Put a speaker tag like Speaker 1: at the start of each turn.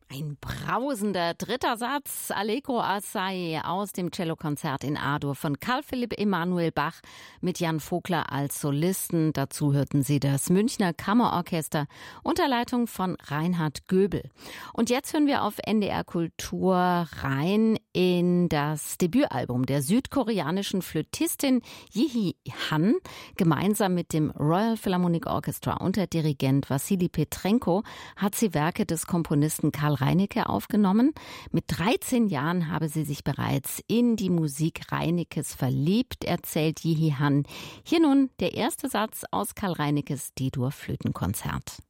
Speaker 1: Ein brausender dritter Satz, Allegro assai aus dem Cellokonzert in A-Dur von Carl Philipp Emanuel Bach mit Jan Vogler als Solisten. Dazu hörten Sie das Münchner Kammerorchester unter Leitung von Reinhard Göbel. Und jetzt hören wir auf NDR Kultur rein in das Debütalbum der südkoreanischen Flötistin Yi Han. Gemeinsam mit dem Royal Philharmonic Orchestra unter Dirigent Wassily Petrenko hat sie Werke des Komponisten Karl Reinecke aufgenommen. Mit 13 Jahren habe sie sich bereits in die Musik Reinekes verliebt, erzählt Yi Han. Hier nun der erste Satz aus Karl Reinekes D-Dur Flötenkonzert.